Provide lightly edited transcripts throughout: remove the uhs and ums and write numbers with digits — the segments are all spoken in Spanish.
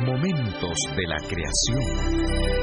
Momentos de la creación.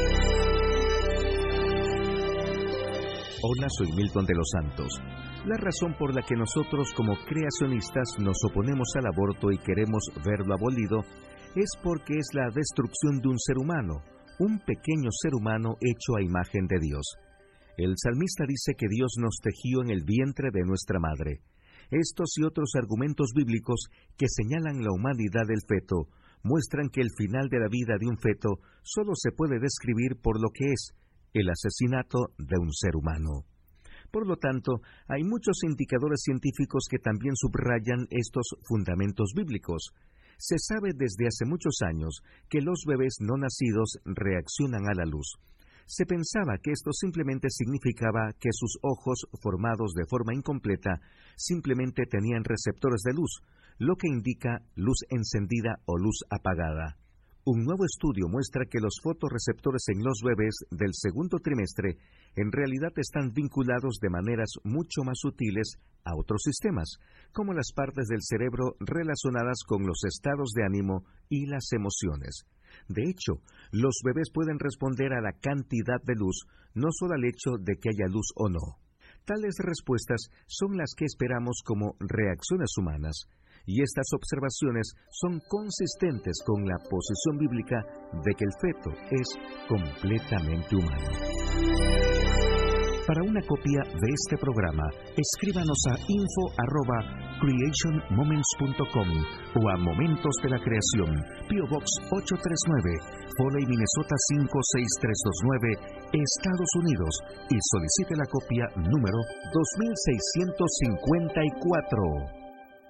Hola, soy Milton de los Santos. La razón por la que nosotros como creacionistas nos oponemos al aborto y queremos verlo abolido es porque es la destrucción de un ser humano, un pequeño ser humano hecho a imagen de Dios. El salmista dice que Dios nos tejió en el vientre de nuestra madre. Estos y otros argumentos bíblicos que señalan la humanidad del feto muestran que el final de la vida de un feto solo se puede describir por lo que es el asesinato de un ser humano. Por lo tanto, hay muchos indicadores científicos que también subrayan estos fundamentos bíblicos. Se sabe desde hace muchos años que los bebés no nacidos reaccionan a la luz. Se pensaba que esto simplemente significaba que sus ojos, formados de forma incompleta, simplemente tenían receptores de luz, lo que indica luz encendida o luz apagada. Un nuevo estudio muestra que los fotorreceptores en los bebés del segundo trimestre en realidad están vinculados de maneras mucho más sutiles a otros sistemas, como las partes del cerebro relacionadas con los estados de ánimo y las emociones. De hecho, los bebés pueden responder a la cantidad de luz, no solo al hecho de que haya luz o no. Tales respuestas son las que esperamos como reacciones humanas. Y estas observaciones son consistentes con la posición bíblica de que el feto es completamente humano. Para una copia de este programa, escríbanos a info@creationmoments.com o a Momentos de la Creación, P.O. Box 839, Foley, Minnesota 56329, Estados Unidos, y solicite la copia número 2654.